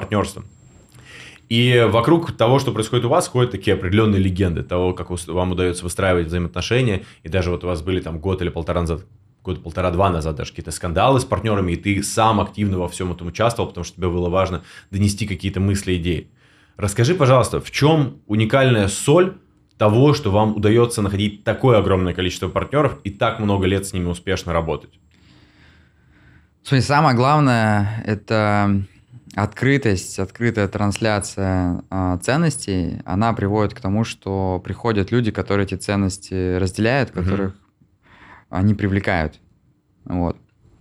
партнерства. И вокруг того, что происходит у вас, ходят такие определенные легенды того, как вам удается выстраивать взаимоотношения. И даже вот у вас были там год или полтора назад, года полтора-два назад даже какие-то скандалы с партнерами, и ты сам активно во всем этом участвовал, потому что тебе было важно донести какие-то мысли, идеи. Расскажи, пожалуйста, в чем уникальная соль того, что вам удается находить такое огромное количество партнеров и так много лет с ними успешно работать? Смотри, самое главное – это открытость, открытая трансляция ценностей. Она приводит к тому, что приходят люди, которые эти ценности разделяют, которых они привлекают. Вот.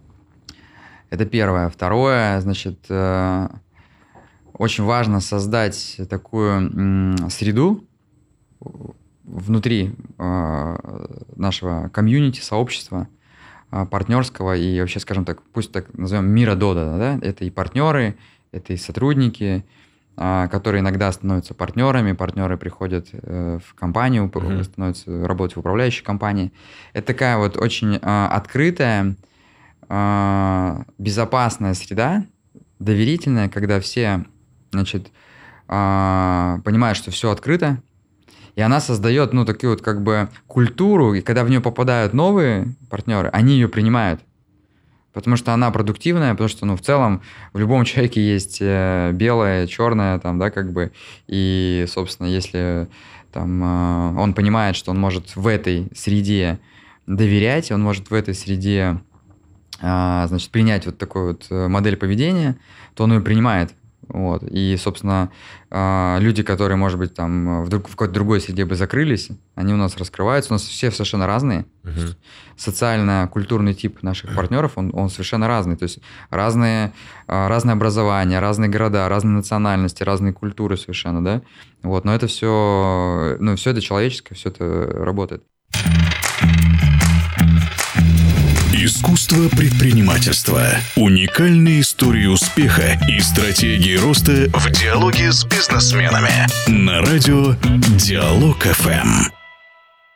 Это первое. Второе, значит, очень важно создать такую среду внутри нашего комьюнити, сообщества партнерского и вообще, скажем так, пусть так назовем мира Дода, да? Это и партнеры, это и сотрудники, которые иногда становятся партнерами, партнеры приходят в компанию, становятся работать в управляющей компании. Это такая вот очень открытая, безопасная среда, доверительная, когда все, значит, понимают, что все открыто, и она создает, ну, такую вот как бы культуру, и когда в нее попадают новые партнеры, они ее принимают. Потому что она продуктивная, потому что, ну, в целом в любом человеке есть белое, черное, там, да, как бы, и, собственно, если там он понимает, что он может в этой среде доверять, он может в этой среде, значит, принять вот такую вот модель поведения, то он ее принимает. Вот. И, собственно, люди, которые, может быть, там в какой-то другой среде бы закрылись, они у нас раскрываются. У нас все совершенно разные. Социально-культурный тип наших партнеров, он совершенно разный. То есть разное образование, разные города, разные национальности, разные культуры совершенно, да. Вот. Но это все, ну, все это человеческое, все это работает. Искусство предпринимательства. Уникальные истории успеха и стратегии роста в диалоге с бизнесменами. На радио Диалог ФМ.